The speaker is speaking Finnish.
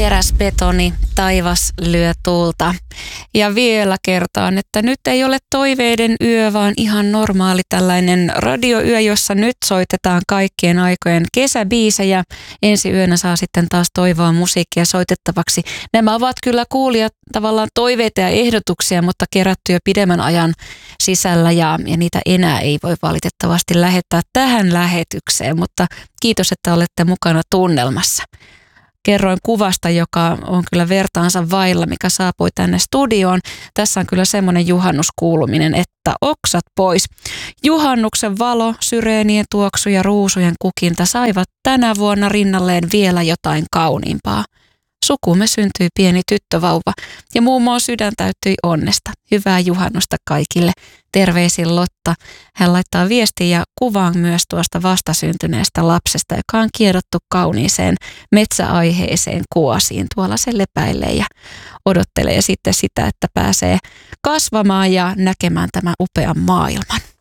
Teräsbetoni, taivas lyö tuulta. Ja vielä kertaan, että nyt ei ole toiveiden yö, vaan ihan normaali tällainen radioyö, jossa nyt soitetaan kaikkien aikojen kesäbiisejä. Ensi yönä saa sitten taas toivoa musiikkia soitettavaksi. Nämä ovat kyllä kuulijat tavallaan toiveita ja ehdotuksia, mutta kerättyjä pidemmän ajan sisällä ja niitä enää ei voi valitettavasti lähettää tähän lähetykseen, mutta kiitos, että olette mukana tunnelmassa. Kerroin kuvasta, joka on kyllä vertaansa vailla, mikä saapui tänne studioon. Tässä on kyllä semmoinen juhannuskuuluminen, että oksat pois. Juhannuksen valo, syreenien tuoksu ja ruusujen kukinta saivat tänä vuonna rinnalleen vielä jotain kauniimpaa. Sukumme syntyi pieni tyttövauva ja muummoon sydän täyttyi onnesta. Hyvää juhannusta kaikille. Terveisin Lotta. Hän laittaa viestiä ja kuvaan myös tuosta vastasyntyneestä lapsesta, joka on kiedottu kauniiseen metsäaiheeseen kuosiin. Tuolla se lepäilee ja odottelee sitten sitä, että pääsee kasvamaan ja näkemään tämän upean maailman.